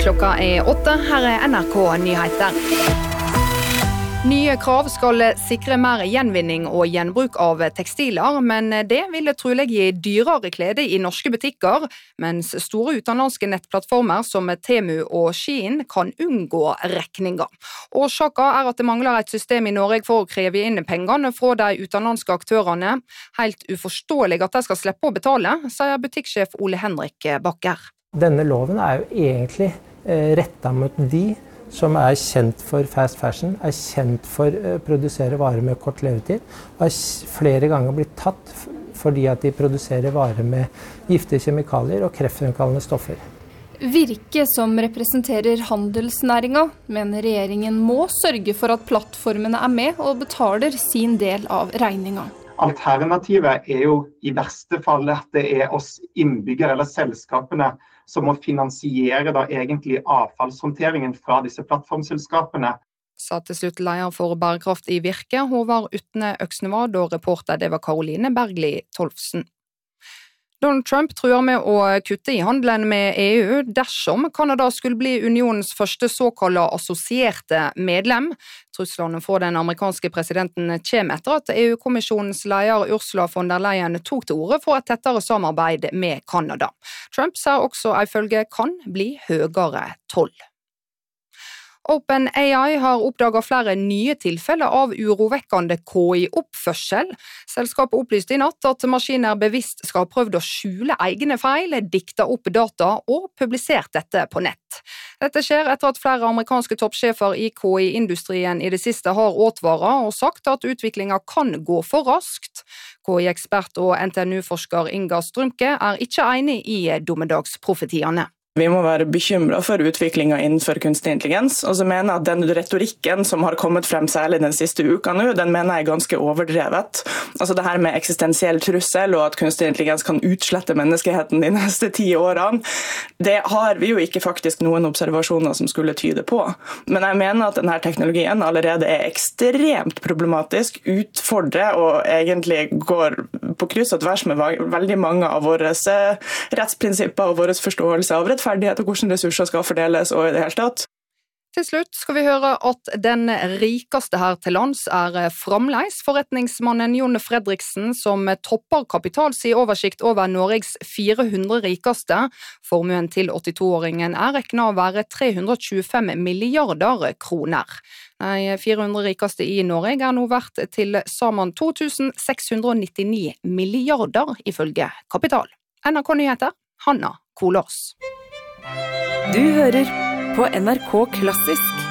Klokka 8, her NRK Nyheter. Nye krav skal sikre mer gjenvinning og gjenbruk av tekstiler, men det ville trolig gi dyrere klede i norske butikker, mens store utenlandske nettplattformer som Temu og Shein kan unngå regninger. Årsaken at det mangler et system i Norge for å kreve inn pengene fra de utenlandske aktørene. Helt uforståelig at de skal slippe å betale, sier butikksjef Ole Henrik Bakker. Denne loven jo egentlig rettet mot de som kjent for fast fashion, kjent for å produsere varer med kort levetid, og flere ganger blitt tatt fordi at de produserer varer med giftige kjemikalier og kreftfremkallende stoffer. Virke, som representerer handelsnæringen, mener regjeringen må sørge for at plattformene med og betaler sin del av regningen. Alternativet jo i verste fall at det oss innbyggere eller selskapene som må finansiere da egentlig avfallshåndteringen fra disse plattformselskapene. Sa til slutt leder for bærekraft i Virke, Håvard Utne Øksnevad, og reporter det var Karoline Bergli Tolfsen. Donald Trump truer med å kutte i handelen med EU dersom Kanada skulle bli unionens første såkalte assosierte medlem. Truslene fra den amerikanske presidenten kommer etter at EU-kommisjonens leder Ursula von der Leyen tok til orde for et tettere samarbeid med Kanada. Trump sier også ifølge kan bli høyere toll. OpenAI har oppdaget flere nye tilfeller av urovekkende KI-oppførsel. Selskapet opplyste i natt at maskiner bevisst skal ha prøvd å skjule egne feil, dikta opp data og publisert dette på nett. Dette skjer etter at flere amerikanske toppsjefer i KI-industrien i det siste har advaret og sagt at utviklingen kan gå for raskt. KI-ekspert og NTNU-forsker Inga Strømke ikke enig i dommedagsprofetiene. Vi må være bekymret for utviklingen innenfor kunstig intelligens, og så mener jeg at den retorikken som har kommet frem særlig den siste uka nå, den mener jeg ganske overdrevet. Altså det her med eksistensiell trussel og at kunstig intelligens kan utslette menneskeheten de neste 10 årene, det har vi jo ikke faktisk noen observasjoner som skulle tyde på. Men jeg mener at denne teknologien allerede ekstremt problematisk, utfordrer og egentlig går på kryss og tvers med veldig mange av våre rettsprinsipper og våre forståelse av rettferdighet og hvordan ressurser skal fordeles og i det hele tatt. Til slutt skal vi høre at den rikeste her til lands fremleis forretningsmannen Jon Fredriksen som topper Kapitals i oversikt over Norges 400 rikeste. Formuen til 82-åringen regnet å være 325 milliarder kroner. De 400 rikeste i Norge nå verdt til sammen 2699 milliarder ifølge Kapital. NRK Nyheter, Hanna Kolås. Du hører på NRK Klassisk.